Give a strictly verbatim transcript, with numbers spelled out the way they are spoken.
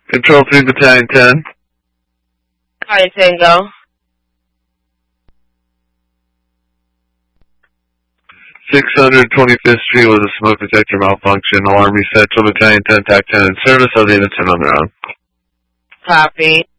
Control three, Battalion ten. Alright, Tango. six hundred twenty-fifth Street was a smoke detector malfunction. Alarm reset to Battalion ten, T A C ten in service. I'll leave the ten on their own. Copy.